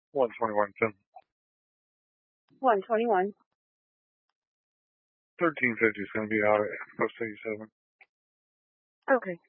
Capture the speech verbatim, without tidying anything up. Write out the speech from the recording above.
one twenty-one ten. one twenty-one. thirteen fifty is going to be out at post eighty-seven. Okay.